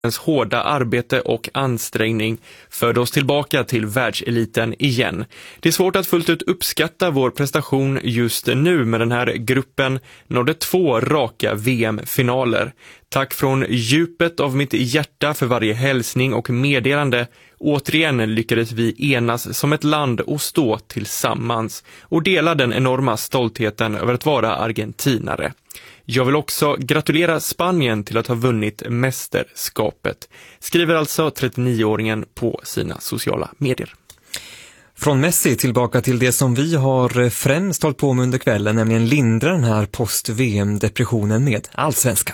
Ens hårda arbete och ansträngning förde oss tillbaka till världseliten igen. Det är svårt att fullt ut uppskatta vår prestation just nu, med den här gruppen nådde 2 raka VM-finaler. Tack från djupet av mitt hjärta för varje hälsning och meddelande. Återigen lyckades vi enas som ett land och stå tillsammans och dela den enorma stoltheten över att vara argentinare. Jag vill också gratulera Spanien till att ha vunnit mästerskapet, skriver alltså 39-åringen på sina sociala medier. Från Messi tillbaka till det som vi har främst hållit på med under kvällen, nämligen lindra den här post-VM-depressionen med Allsvenskan.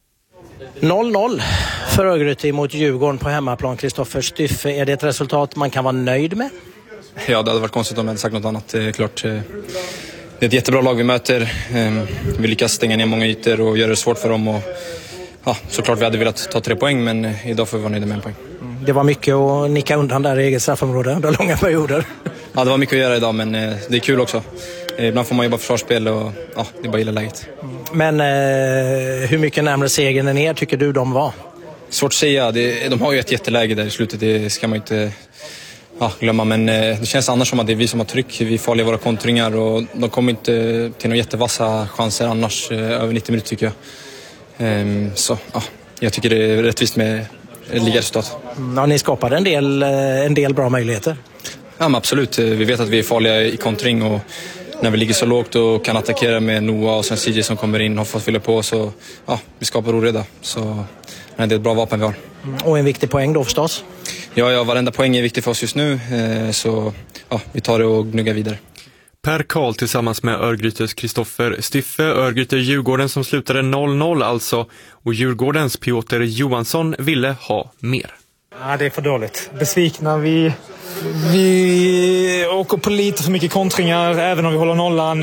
0-0 för Örgryte mot Djurgården på hemmaplan. Kristoffer Styffe, är det ett resultat man kan vara nöjd med? Ja, det hade varit konstigt om jag hade sagt något annat. Det är klart, det är ett jättebra lag vi möter. Vi lyckas stänga ner många ytor och göra det svårt för dem. Och, ja, såklart vi hade velat ta 3 poäng, men idag får vi vara nöjda med 1 poäng. Det var mycket att nicka undan där i eget straffområde under långa perioder. Ja, det var mycket att göra idag, men det är kul också. Ibland får man jobba försvarsspel och ja, det är bara gilla läget. Men hur mycket närmare segern än er tycker du de var? Svårt att säga. De har ju ett jätteläge där i slutet. Det ska man inte glömma. Men det känns annars som att det är vi som har tryck. Vi är farliga våra kontringar och de kommer inte till några jättevassa chanser annars över 90 minuter tycker jag. Så ja, jag tycker det är rättvist med ligaresultat. Ja, ni skapade en del bra möjligheter. Ja, men absolut. Vi vet att vi är farliga i kontring och när vi ligger så lågt och kan attackera med Noah och sen CJ som kommer in och har fått fylla på, så ja, vi skapar oreda. Så det är ett bra vapen vi har. Och en viktig poäng då förstås? Ja, varenda poäng är viktig för oss just nu, så ja, vi tar det och gnuggar vidare. Per Karl tillsammans med Örgrytes Kristoffer Styffe. Örgryte Djurgården som slutade 0-0 alltså, och Djurgårdens Piotr Johansson ville ha mer. Ja, det är för dåligt. Besvikna, vi åker på lite för mycket kontringar även om vi håller nollan.